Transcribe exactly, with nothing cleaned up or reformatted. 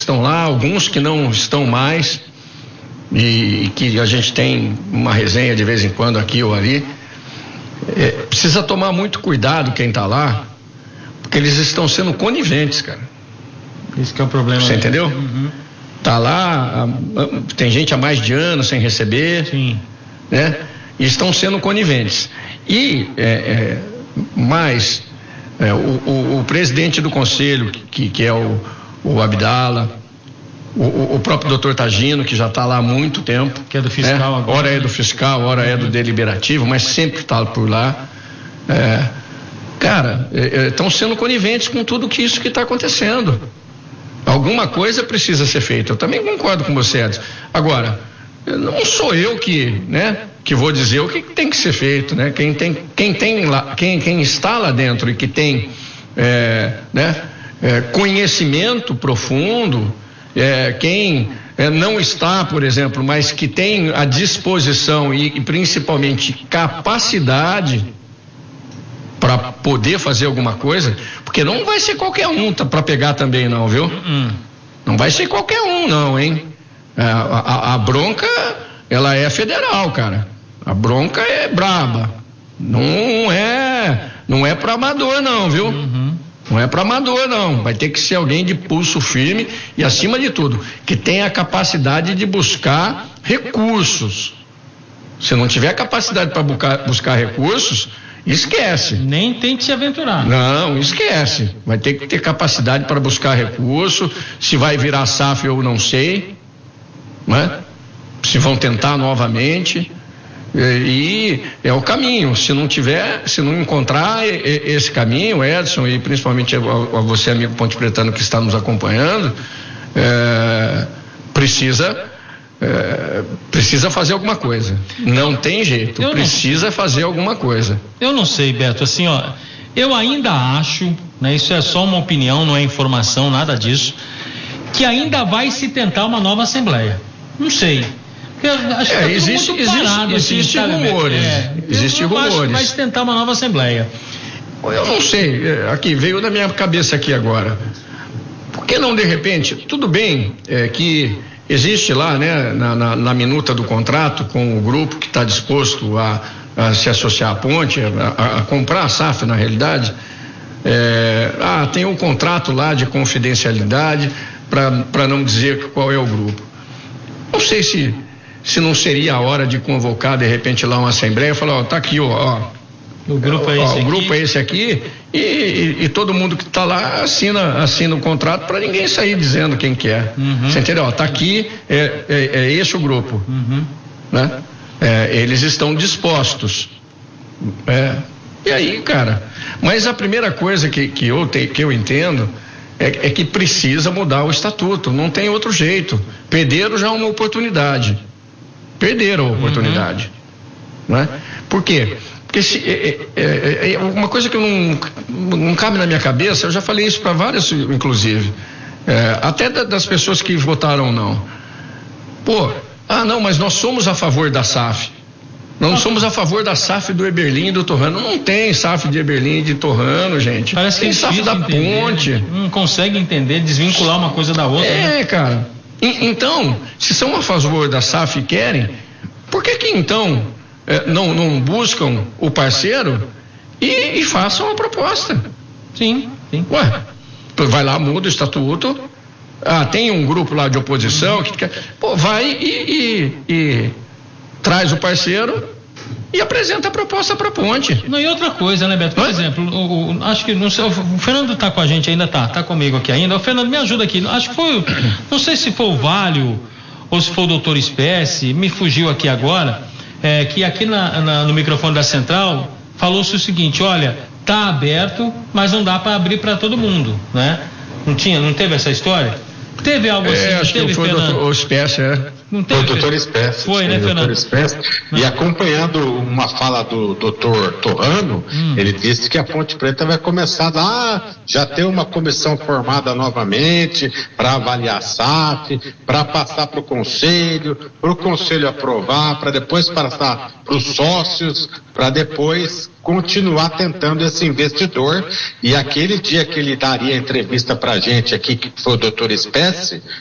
estão lá, alguns que não estão mais, e, e que a gente tem uma resenha de vez em quando aqui ou ali. É, precisa tomar muito cuidado quem está lá, porque eles estão sendo coniventes, cara. Isso que é o problema. Você né? entendeu? Uhum. Tá lá, tem gente há mais de anos sem receber. Sim. Né? E estão sendo coniventes. E é, é, mais é, o, o, o presidente do conselho, que, que é o, o Abdala, o, o próprio doutor Tagino, que já está lá há muito tempo, que é do fiscal né? agora. Hora é do fiscal, hora é do deliberativo, mas sempre está por lá. É, cara, estão é, sendo coniventes com tudo que isso que está acontecendo. Alguma coisa precisa ser feita. Eu também concordo com você, Edson. Agora, não sou eu que, né, que vou dizer o que tem que ser feito, né? Quem tem, quem tem lá, quem, quem está lá dentro e que tem, é, né, é, conhecimento profundo, é, quem é, não está, por exemplo, mas que tem a disposição e, e principalmente capacidade para poder fazer alguma coisa, porque não vai ser qualquer um para pegar também não, viu? Uhum. Não vai ser qualquer um não, hein? A, a, a bronca, ela é federal, cara. A bronca é braba. Não é, não é para amador não, viu? Uhum. Não é para amador não. Vai ter que ser alguém de pulso firme e, acima de tudo, que tenha a capacidade de buscar recursos. Se não tiver capacidade para buscar, buscar recursos, esquece. Nem tente se aventurar. Não, esquece. Vai ter que ter capacidade para buscar recurso. Se vai virar S A F eu não sei, né? Se vão tentar novamente. E é o caminho. Se não tiver, se não encontrar esse caminho, Edson, e principalmente a você, amigo Ponte Pretano, que está nos acompanhando, é, precisa é, precisa fazer alguma coisa. Não tem jeito, eu precisa não, fazer alguma coisa. Eu não sei, Beto, assim, ó, eu ainda acho, né, isso é só uma opinião, não é informação, nada disso, que ainda vai se tentar uma nova Assembleia. Não sei. Eu acho que é, tá existe, muito parado, existe, existe assim, rumores. É, existe eu rumores. acho que vai se tentar uma nova Assembleia. Eu não sei, aqui veio na minha cabeça aqui agora. Por que não de repente, tudo bem é, que existe lá, né, na, na, na minuta do contrato com o grupo que está disposto a, a se associar à ponte, a, a comprar a S A F na realidade, é, ah, tem um contrato lá de confidencialidade para não dizer qual é o grupo. Não sei se se não seria a hora de convocar de repente lá uma assembleia e falar, ó, tá aqui, ó, ó o grupo é esse ó, aqui, o grupo é esse aqui e, e, e todo mundo que está lá assina, assina o contrato para ninguém sair dizendo quem que é. Uhum. Você entendeu? Ó, tá aqui, é, é, é esse o grupo. Uhum. Né? É, eles estão dispostos. É, e aí, cara, mas a primeira coisa que, que, eu, te, que eu entendo é, é que precisa mudar o estatuto, não tem outro jeito. Perderam já uma oportunidade. Perderam a oportunidade. Uhum. Né? Por quê? Porque se, é, é, é uma coisa que não, não cabe na minha cabeça, eu já falei isso para várias, inclusive, é, até da, das pessoas que votaram não. Pô, ah não, mas nós somos a favor da S A F. Não somos a favor da S A F do Eberlin e do Torrano. Não tem S A F de Eberlin e de Torrano, gente. Parece que tem é S A F da entender, ponte. Não consegue entender, desvincular uma coisa da outra. É, né? cara. E, então, se são a favor da S A F e querem, por que que então é, não, não buscam o parceiro e, e façam a proposta? Sim, sim. Ué, vai lá, muda o estatuto. Ah, tem um grupo lá de oposição que quer. Pô, vai e, e, e traz o parceiro e apresenta a proposta para a ponte. Não, e outra coisa, né, Beto? Por Mas... exemplo, o, o, acho que não sei, o Fernando está com a gente ainda, tá, tá comigo aqui ainda. O Fernando, me ajuda aqui. Acho que foi, não sei se foi o Válio ou se foi o doutor Espécie, me fugiu aqui agora, é, que aqui na, na, no microfone da central falou-se o seguinte: olha, tá aberto, mas não dá para abrir para todo mundo, né? Não tinha, não teve essa história? Teve algo assim? É, acho teve, que foi Fernando? o doutor Espécie, é. Não teve, o doutor Espécie. Foi, né, Fernando? Espécie. E acompanhando uma fala do doutor Torrano, hum. ele disse que a Ponte Preta vai começar lá, já tem uma comissão formada novamente para avaliar a S A F, para passar para o conselho, para o conselho aprovar, para depois passar para os sócios, para depois continuar tentando esse investidor. E aquele dia que ele daria entrevista para a gente aqui, que foi o doutor Espécie,